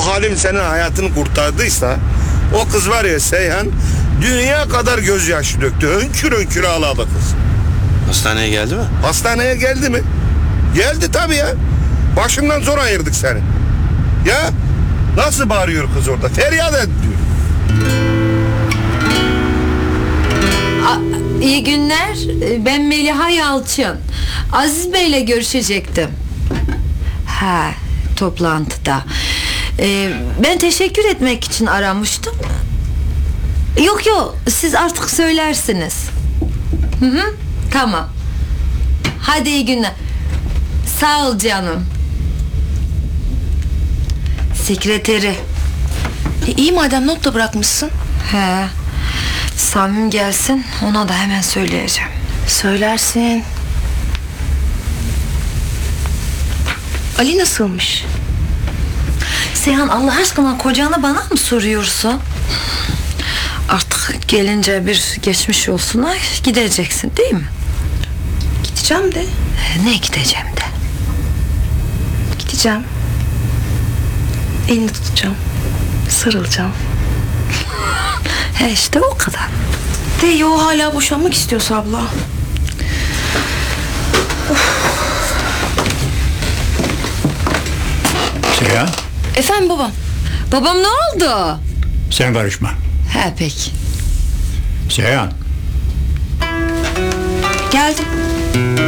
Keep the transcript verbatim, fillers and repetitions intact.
Halim senin hayatını kurtardıysa, o kız var ya Seyhan, dünya kadar gözyaşı döktü. Hönkür hönkür ağladı kız. Hastaneye geldi mi? Hastaneye geldi mi? Geldi tabii ya. Başından zor ayırdık seni. Ya nasıl bağırıyor kız orada? Feryat et diyor. İyi günler. Ben Meliha Yalçın. Aziz Bey'le görüşecektim. Ha, toplantıda. Ee, ben teşekkür etmek için aramıştım. Yok yok, siz artık söylersiniz. Hı hı, tamam. Hadi iyi günler. Sağ ol canım. Sekreteri. E, iyi madem, not da bırakmışsın. He. Samim gelsin, ona da hemen söyleyeceğim. Söylersin. Ali nasılmış? Seyhan, Allah aşkına kocanı bana mı soruyorsun? Artık gelince bir geçmiş olsuna gideceksin değil mi? Gideceğim de. Ne gideceğim de? Gideceğim. Elini tutacağım. Sarılacağım. He işte o kadar. De yo, hala boşanmak istiyorsa abla. Seyhan, Efendim babam. Babam ne oldu? sen karışma. He peki. Seyhan, Geldim.